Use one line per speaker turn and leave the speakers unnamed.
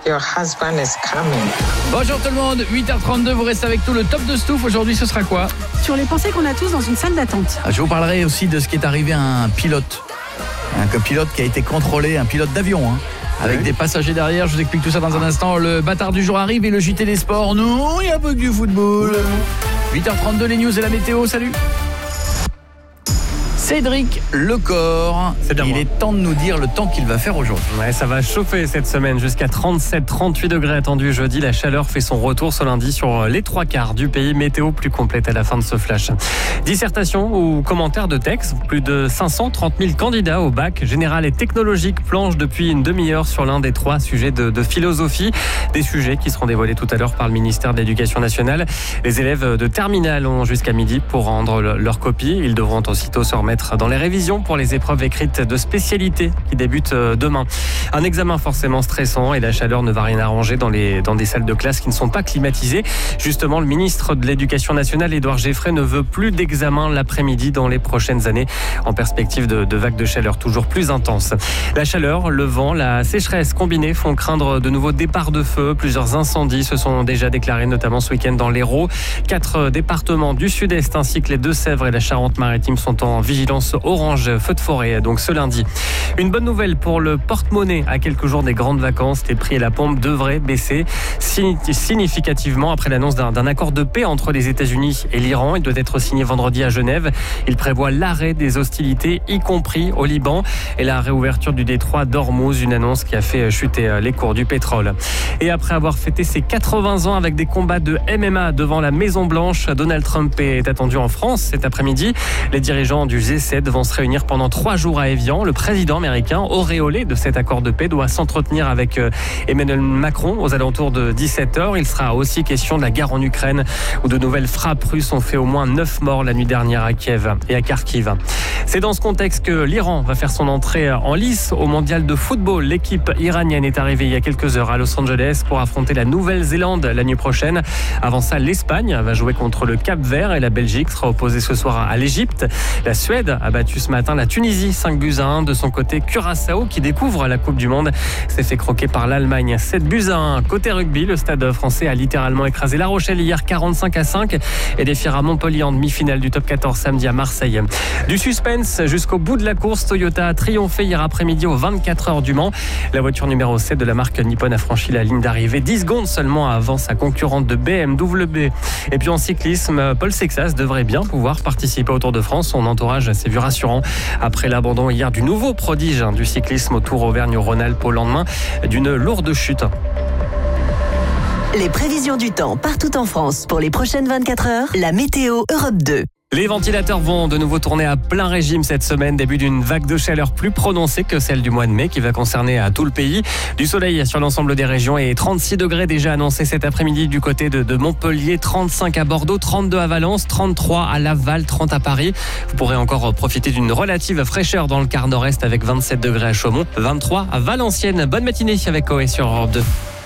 Your husband is coming.
Bonjour tout le monde, 8h32, vous restez avec nous. Le top de Stouff, aujourd'hui ce sera quoi ?
Sur les pensées qu'on a tous dans une salle d'attente.
Je vous parlerai aussi de ce qui est arrivé à un pilote. Un pilote qui a été contrôlé, un pilote d'avion, avec des passagers derrière. Je vous explique tout ça dans un instant. Le bâtard du jour arrive et le JT des sports. Non, il n'y a pas que du football. 8h32, les news et la météo, salut. Cédric Lecor, il est temps de nous dire le temps qu'il va faire aujourd'hui.
Ouais, ça va chauffer cette semaine, jusqu'à 37-38 degrés attendus jeudi. La chaleur fait son retour ce lundi sur les 3/4 du pays. Météo plus complète à la fin de ce flash. Dissertation ou commentaire de texte. Plus de 530 000 candidats au bac général et technologique planchent depuis une demi-heure sur l'un des 3 sujets de philosophie. Des sujets qui seront dévoilés tout à l'heure par le ministère de l'Éducation nationale. Les élèves de terminale ont jusqu'à midi pour rendre leur copie. Ils devront aussitôt se remettre dans les révisions pour les épreuves écrites de spécialité qui débutent demain. Un examen forcément stressant et la chaleur ne va rien arranger dans des salles de classe qui ne sont pas climatisées. Justement, le ministre de l'Éducation nationale, Édouard Geffray, ne veut plus d'examen l'après-midi dans les prochaines années en perspective de vagues de chaleur toujours plus intenses. La chaleur, le vent, la sécheresse combinée font craindre de nouveaux départs de feu. Plusieurs incendies se sont déjà déclarés, notamment ce week-end dans l'Hérault. 4 départements du sud-est ainsi que les Deux-Sèvres et la Charente-Maritime sont en vigilance orange feu de forêt donc ce lundi. Une bonne nouvelle pour le porte-monnaie. À quelques jours des grandes vacances, les prix à la pompe devraient baisser significativement après l'annonce d'un accord de paix entre les États-Unis et l'Iran. Il doit être signé vendredi à Genève. Il prévoit l'arrêt des hostilités, y compris au Liban, et la réouverture du détroit d'Ormuz, une annonce qui a fait chuter les cours du pétrole. Et après avoir fêté ses 80 ans avec des combats de MMA devant la Maison-Blanche, Donald Trump est attendu en France cet après-midi. Les dirigeants du G7 vont se réunir pendant 3 jours à Évian. Le président américain, auréolé de cet accord de paix, doit s'entretenir avec Emmanuel Macron aux alentours de 17h. Il sera aussi question de la guerre en Ukraine où de nouvelles frappes russes ont fait au moins 9 morts la nuit dernière à Kiev et à Kharkiv. C'est dans ce contexte que l'Iran va faire son entrée en lice au mondial de football. L'équipe iranienne est arrivée il y a quelques heures à Los Angeles pour affronter la Nouvelle-Zélande la nuit prochaine. Avant ça, l'Espagne va jouer contre le Cap-Vert et la Belgique sera opposée ce soir à l'Égypte. La Suède a battu ce matin la Tunisie 5-1. De son côté, Curaçao, qui découvre la Coupe du Monde, s'est fait croquer par l'Allemagne 7-1. Côté rugby, le Stade français a littéralement écrasé La Rochelle hier 45-5 et défiera Montpellier en demi-finale du top 14 samedi à Marseille. Du suspense jusqu'au bout de la course, Toyota a triomphé hier après-midi aux 24 heures du Mans. La voiture numéro 7 de la marque Nippon a franchi la ligne d'arrivée 10 secondes seulement avant sa concurrente de BMW. Et puis en cyclisme, Paul Sexas devrait bien pouvoir participer au Tour de France. Son entourage s'est vu rassurant après l'abandon hier du nouveau prodige du cyclisme au Tour Auvergne-Rhône-Alpes au lendemain d'une lourde chute.
Les prévisions du temps partout en France pour les prochaines 24 heures, la météo Europe 2.
Les ventilateurs vont de nouveau tourner à plein régime cette semaine, début d'une vague de chaleur plus prononcée que celle du mois de mai qui va concerner tout le pays. Du soleil sur l'ensemble des régions et 36 degrés déjà annoncés cet après-midi du côté de Montpellier, 35 à Bordeaux, 32 à Valence, 33 à Laval, 30 à Paris. Vous pourrez encore profiter d'une relative fraîcheur dans le quart nord-est avec 27 degrés à Chaumont, 23 à Valenciennes. Bonne matinée avec OE sur Europe 2.